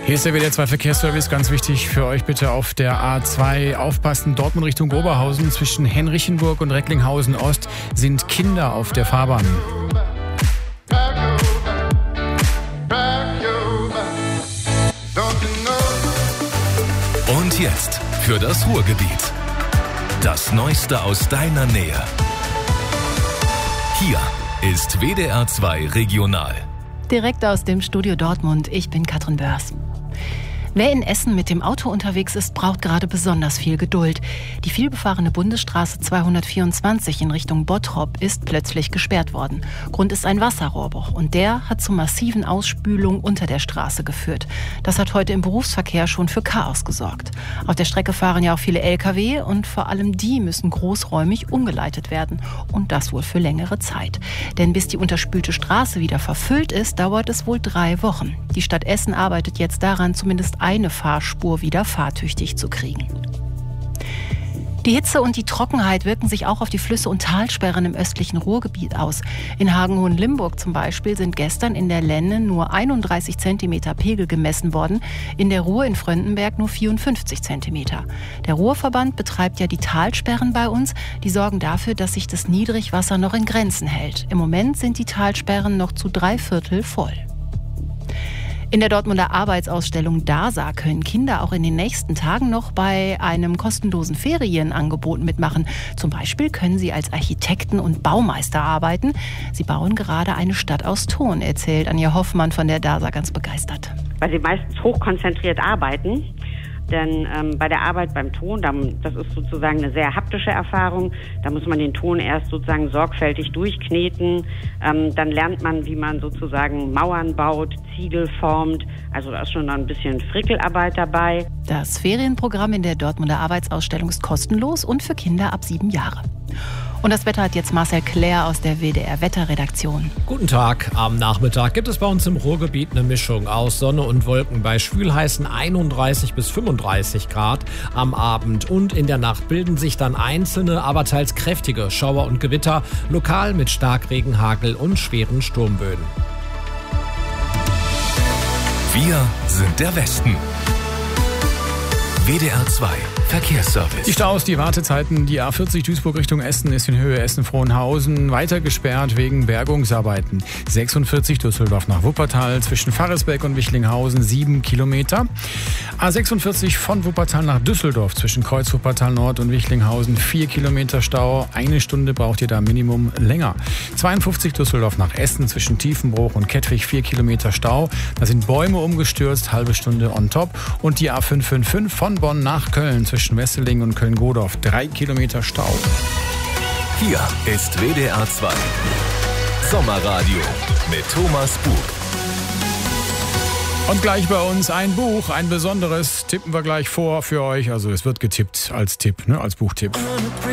Hier ist der WDR 2 Verkehrsservice. Ganz wichtig für euch bitte auf der A2 aufpassen. Dortmund Richtung Oberhausen zwischen Henrichenburg und Recklinghausen Ost sind Kinder auf der Fahrbahn. Und jetzt für das Ruhrgebiet. Das Neueste aus deiner Nähe. Hier ist WDR 2 Regional. Direkt aus dem Studio Dortmund, ich bin Katrin Börs. Wer in Essen mit dem Auto unterwegs ist, braucht gerade besonders viel Geduld. Die vielbefahrene Bundesstraße 224 in Richtung Bottrop ist plötzlich gesperrt worden. Grund ist ein Wasserrohrbruch und der hat zu massiven Ausspülungen unter der Straße geführt. Das hat heute im Berufsverkehr schon für Chaos gesorgt. Auf der Strecke fahren ja auch viele Lkw und vor allem die müssen großräumig umgeleitet werden. Und das wohl für längere Zeit. Denn bis die unterspülte Straße wieder verfüllt ist, dauert es wohl 3 Wochen. Die Stadt Essen arbeitet jetzt daran, zumindest eine Fahrspur wieder fahrtüchtig zu kriegen. Die Hitze und die Trockenheit wirken sich auch auf die Flüsse und Talsperren im östlichen Ruhrgebiet aus. In Hagen-Hohenlimburg zum Beispiel sind gestern in der Lenne nur 31 cm Pegel gemessen worden, in der Ruhr in Fröndenberg nur 54 cm. Der Ruhrverband betreibt ja die Talsperren bei uns. Die sorgen dafür, dass sich das Niedrigwasser noch in Grenzen hält. Im Moment sind die Talsperren noch zu 3/4 voll. In der Dortmunder Arbeitsausstellung DASA können Kinder auch in den nächsten Tagen noch bei einem kostenlosen Ferienangebot mitmachen. Zum Beispiel können sie als Architekten und Baumeister arbeiten. Sie bauen gerade eine Stadt aus Ton, erzählt Anja Hoffmann von der DASA ganz begeistert. Weil sie meistens hochkonzentriert arbeiten. Denn bei der Arbeit beim Ton, das ist sozusagen eine sehr haptische Erfahrung. Da muss man den Ton erst sozusagen sorgfältig durchkneten. Dann lernt man, wie man sozusagen Mauern baut, Ziegel formt. Also da ist schon ein bisschen Frickelarbeit dabei. Das Ferienprogramm in der Dortmunder Arbeitsausstellung ist kostenlos und für Kinder ab 7 Jahre. Und das Wetter hat jetzt Marcel Claire aus der WDR-Wetterredaktion. Guten Tag. Am Nachmittag gibt es bei uns im Ruhrgebiet eine Mischung aus Sonne und Wolken bei schwülheißen 31 bis 35 Grad. Am Abend und in der Nacht bilden sich dann einzelne, aber teils kräftige Schauer und Gewitter, lokal mit Starkregen, Hagel und schweren Sturmböen. Wir sind der Westen. WDR 2 Verkehrsservice. Die Staus, die Wartezeiten, die A40 Duisburg Richtung Essen ist in Höhe Essen-Frohnhausen weiter gesperrt wegen Bergungsarbeiten. 46 Düsseldorf nach Wuppertal zwischen Farresbeck und Wichlinghausen 7 Kilometer. A46 von Wuppertal nach Düsseldorf zwischen Kreuz Wuppertal Nord und Wichlinghausen 4 Kilometer Stau. 1 Stunde braucht ihr da Minimum länger. 52 Düsseldorf nach Essen zwischen Tiefenbruch und Kettwig 4 Kilometer Stau. Da sind Bäume umgestürzt, halbe Stunde on top. Und die A555 von Bonn nach Köln zwischen Wesseling und Köln-Godorf 3 Kilometer Stau. Hier ist WDR 2 Sommerradio mit Thomas Bug. Und gleich bei uns ein Buch, ein besonderes, tippen wir gleich vor für euch. Also es wird getippt als Tipp, als Buchtipp.